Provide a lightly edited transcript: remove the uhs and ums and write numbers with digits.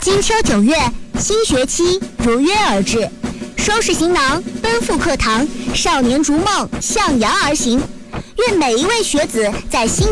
金秋9月，新学期如约而至，收拾行囊，奔赴课堂，少年逐梦，向阳而行。愿每一位学子在新